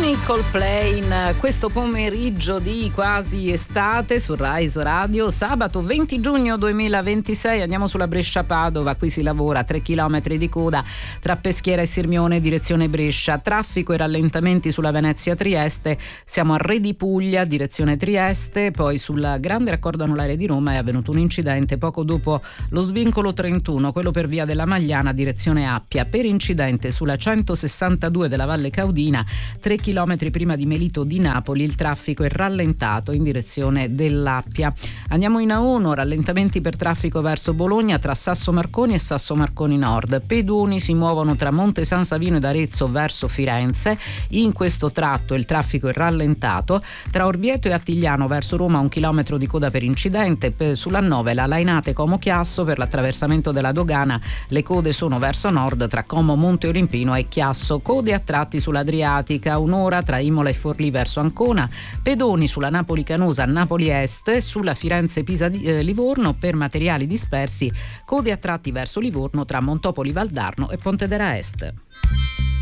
Coldplay in questo pomeriggio di quasi estate su Rise Radio, sabato 20 giugno 2026. Andiamo sulla Brescia-Padova, qui si lavora 3 chilometri di coda tra Peschiera e Sirmione direzione Brescia, traffico e rallentamenti sulla Venezia-Trieste, siamo a Re di Puglia direzione Trieste. Poi sul grande raccordo anulare di Roma è avvenuto un incidente poco dopo lo svincolo 31, quello per via della Magliana direzione Appia, per incidente sulla 162 della Valle Caudina, 3 chilometri prima di Melito di Napoli. Il traffico è rallentato in direzione dell'Appia. Andiamo in A1, rallentamenti per traffico verso Bologna tra Sasso Marconi e Sasso Marconi Nord. Pedoni si muovono tra Monte San Savino ed Arezzo verso Firenze. In questo tratto il traffico è rallentato. Tra Orvieto e Attigliano verso Roma 1 chilometro di coda per incidente. Sulla 9 la Lainate Como Chiasso per l'attraversamento della dogana. Le code sono verso nord tra Como Monte Olimpino e Chiasso. Code a tratti sull'Adriatica, un'ora tra Imola e Forlì verso Ancona. Pedoni sulla Napoli Canosa Napoli Est, sulla Firenze Pisa Livorno per materiali dispersi. Code a tratti verso Livorno tra Montopoli Valdarno e Pontedera Est.